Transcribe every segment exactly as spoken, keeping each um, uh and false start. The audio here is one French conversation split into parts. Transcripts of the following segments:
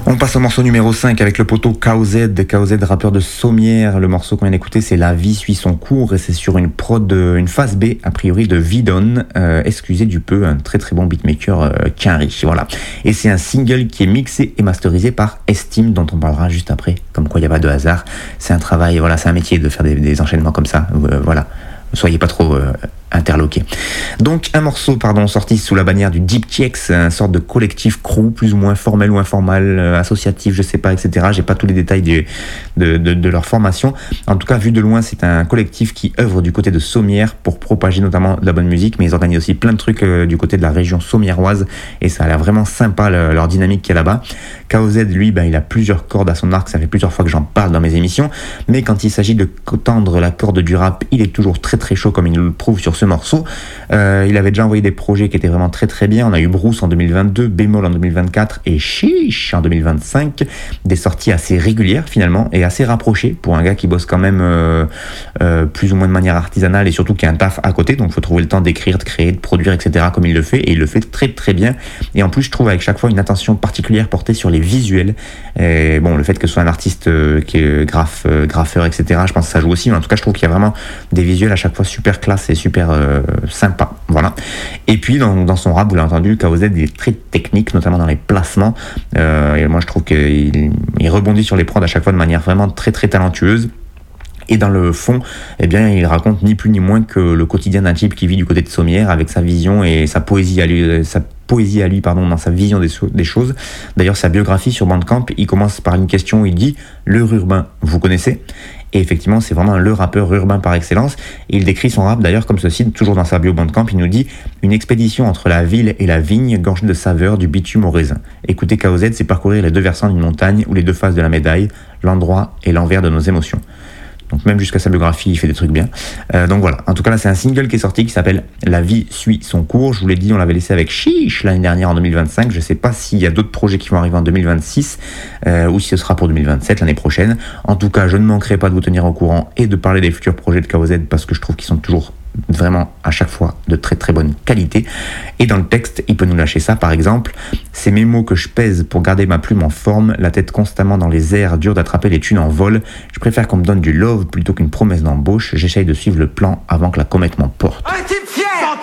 On passe au morceau numéro cinq avec le poteau K O Z, K O Z, rappeur de Sommières. Le morceau qu'on vient d'écouter, c'est La vie suit son cours et c'est sur une prod, une phase B, a priori de Vidon, euh, excusez du peu, un très très bon beatmaker euh, Quinry, voilà. Et c'est un single qui est mixé et masterisé par Estime, dont on parlera juste après, comme quoi il n'y a pas de hasard. C'est un travail, voilà, c'est un métier de faire des, des enchaînements comme ça, euh, voilà. Soyez pas trop euh, interloqués. Donc un morceau pardon sorti sous la bannière du Deep T X, un sorte de collectif crew plus ou moins formel ou informel, euh, associatif, je sais pas, et cetera. J'ai pas tous les détails de, de, de, de leur formation. En tout cas, vu de loin, c'est un collectif qui œuvre du côté de Sommières pour propager notamment de la bonne musique, mais ils organisent aussi plein de trucs euh, du côté de la région sommiéroise et ça a l'air vraiment sympa le, leur dynamique qu'il y a là-bas. K O Z, lui, ben, il a plusieurs cordes à son arc, ça fait plusieurs fois que j'en parle dans mes émissions, mais quand il s'agit de tendre la corde du rap, il est toujours très très chaud comme il nous le prouve sur ce morceau. Euh, il avait déjà envoyé des projets qui étaient vraiment très très bien. On a eu Bruce en deux mille vingt-deux, Bémol en deux mille vingt-quatre et Chiche en deux mille vingt-cinq. Des sorties assez régulières finalement et assez rapprochées pour un gars qui bosse quand même euh, euh, plus ou moins de manière artisanale et surtout qui a un taf à côté. Donc il faut trouver le temps d'écrire, de créer, de produire, et cetera comme il le fait et il le fait très très bien. Et en plus je trouve avec chaque fois une attention particulière portée sur les visuels. Et bon, le fait que ce soit un artiste euh, qui est graphe, euh, graffeur, et cetera. Je pense que ça joue aussi. Mais en tout cas, je trouve qu'il y a vraiment des visuels à chaque fois super classe et super euh, sympa. Voilà. Et puis dans, dans son rap, vous l'avez entendu, K O Z est très technique, notamment dans les placements. Euh, et moi, je trouve qu'il il rebondit sur les prods à chaque fois de manière vraiment très très talentueuse. Et dans le fond, eh bien, il raconte ni plus ni moins que le quotidien d'un type qui vit du côté de Sommières avec sa vision et sa poésie à lui, sa poésie à lui, pardon, dans sa vision des, des choses. D'ailleurs, sa biographie sur Bandcamp, il commence par une question où il dit « Le urbain, vous connaissez ?» Et effectivement, c'est vraiment le rappeur urbain par excellence. Et il décrit son rap d'ailleurs comme ceci, toujours dans sa bio Bandcamp, il nous dit « Une expédition entre la ville et la vigne, gorgée de saveur, du bitume au raisin. Écouter K O Z, c'est parcourir les deux versants d'une montagne ou les deux faces de la médaille, l'endroit et l'envers de nos émotions. » Donc même jusqu'à sa biographie, il fait des trucs bien. Euh, donc voilà, en tout cas là c'est un single qui est sorti qui s'appelle La vie suit son cours. Je vous l'ai dit, on l'avait laissé avec Chiche l'année dernière en deux mille vingt-cinq. Je sais pas s'il y a d'autres projets qui vont arriver en deux mille vingt-six euh, ou si ce sera pour deux mille vingt-sept, l'année prochaine. En tout cas, je ne manquerai pas de vous tenir au courant et de parler des futurs projets de K O Z parce que je trouve qu'ils sont toujours vraiment à chaque fois de très très bonne qualité. Et dans le texte, il peut nous lâcher ça par exemple: c'est mes mots que je pèse pour garder ma plume en forme, la tête constamment dans les airs, dur d'attraper les thunes en vol. Je préfère qu'on me donne du love plutôt qu'une promesse d'embauche. J'essaye de suivre le plan avant que la comète m'emporte. Un type fier,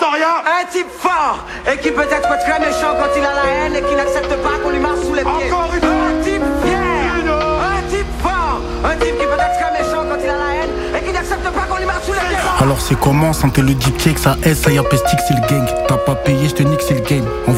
un type fort, et qui peut-être peut être très méchant quand il a la haine et qui n'accepte pas qu'on lui marche sous les pieds. Encore une fois. Un type fier, un type fort, un type qui peut être très méchant quand il a la haine et qui n'accepte pas qu'on lui marche sous les pieds. Alors c'est comment, santé le Deep T X, ça S, ça y a pestique, c'est le gang. T'as pas payé, je te nique, c'est le game.